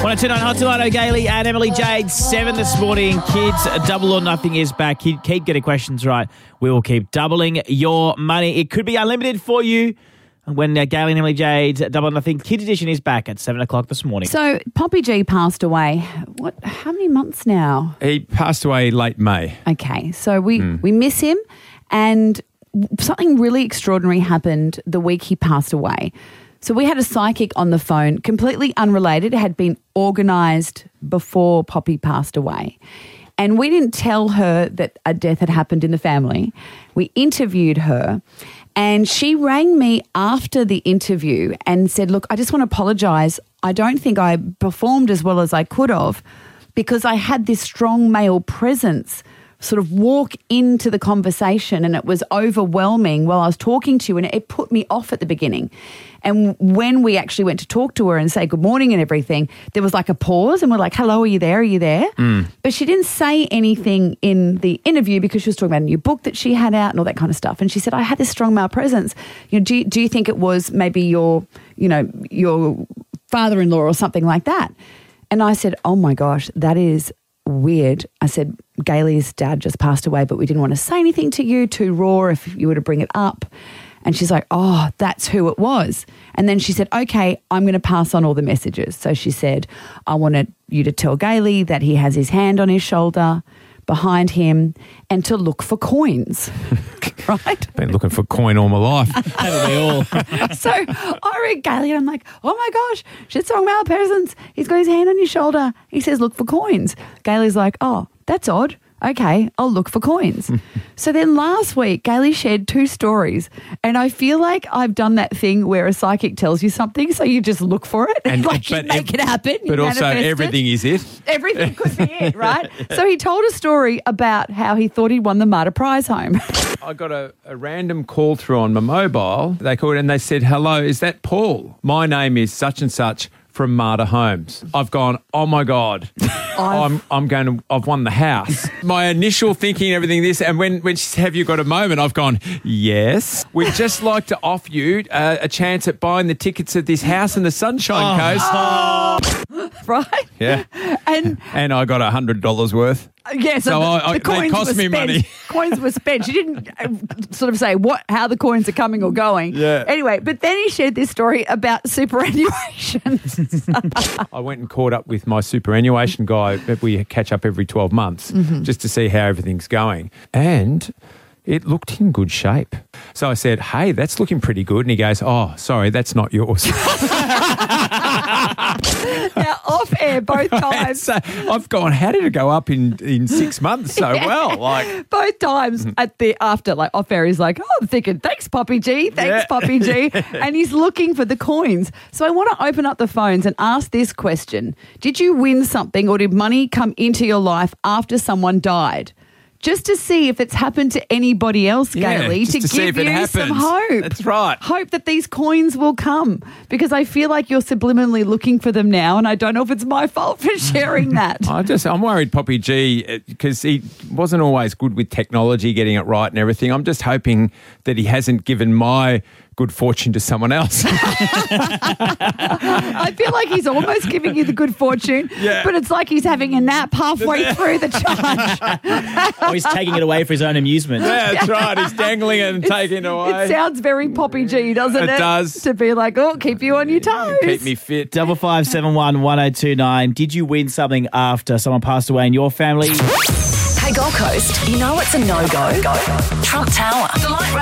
102.9 Hot Tomato, Gailey and Emily Jade, 7 this morning. Kids, Double or Nothing is back. Keep getting questions right. We will keep doubling your money. It could be unlimited for you when Gailey and Emily Jade's Double or Nothing Kids Edition is back at 7 o'clock this morning. So Poppy G passed away. How many months now? He passed away late May. Okay, so we miss him, and something really extraordinary happened the week he passed away. So we had a psychic on the phone, completely unrelated. It had been organised before Poppy passed away. And we didn't tell her that a death had happened in the family. We interviewed her, and she rang me after the interview and said, look, I just want to apologise. I don't think I performed as well as I could have because I had this strong male presence sort of walk into the conversation, and it was overwhelming while I was talking to you, and it put me off at the beginning. And when we actually went to talk to her and say good morning and everything, there was like a pause, and we're like, hello, are you there? Are you there? But she didn't say anything in the interview because she was talking about a new book that she had out and all that kind of stuff. And she said, I had this strong male presence. You know, do you think it was maybe your father-in-law or something like that? And I said, oh my gosh, that is weird. I said, Gailey's dad just passed away, but we didn't want to say anything to you, too raw if you were to bring it up. And she's like, oh, that's who it was. And then she said, okay, I'm going to pass on all the messages. So she said, I wanted you to tell Gailey that he has his hand on his shoulder behind him and to look for coins, right? Been looking for coin all my life. Haven't we all? So I read Gailey and I'm like, oh my gosh, shit strong male presence. He's got his hand on your shoulder. He says, look for coins. Gailey's like, oh, that's odd. Okay, I'll look for coins. So then last week, Gailey shared 2 stories, and I feel like I've done that thing where a psychic tells you something, so you just look for it and like you make it happen. But also everything is it. Everything could be it, right? So he told a story about how he thought he'd won the Marta Prize home. I got a random call through on my mobile. They called and they said, hello, is that Paul? My name is such and such from Marta Homes. I've gone, oh my God, I've won the house. My initial thinking, everything this, and when she said, have you got a moment? I've gone, yes. We'd just like to offer you a chance at buying the tickets at this house in the Sunshine Coast. Right? Yeah. And I got $100 worth. Yeah, so the coins they cost were me spent. money. Coins were spent. She didn't sort of say how the coins are coming or going. Yeah. Anyway, but then he shared this story about superannuation. I went and caught up with my superannuation guy. We catch up every 12 months just to see how everything's going. And it looked in good shape. So I said, hey, that's looking pretty good. And he goes, oh, sorry, that's not yours. Now, off air both times. So I've gone, how did it go up in 6 months so well? Like both times off air, he's like, oh, I'm thinking, thanks, Poppy G. Thanks, Poppy G. And he's looking for the coins. So I want to open up the phones and ask this question. Did you win something or did money come into your life after someone died? Just to see if it's happened to anybody else, Gailey, to give you some hope. That's right. Hope that these coins will come, because I feel like you're subliminally looking for them now, and I don't know if it's my fault for sharing that. I'm worried, Poppy G, because he wasn't always good with technology, getting it right and everything. I'm just hoping that he hasn't given my good fortune to someone else. I feel like he's almost giving you the good fortune, but it's like he's having a nap halfway through the charge. Or he's taking it away for his own amusement. Yeah, that's right. He's dangling it and taking it away. It sounds very Poppy G, doesn't it? It does. To be like, oh, keep you on your toes. Keep me fit. 5571 1029. Did you win something after someone passed away in your family? Hey, Gold Coast, you know it's a no-go? Trump Tower. The Light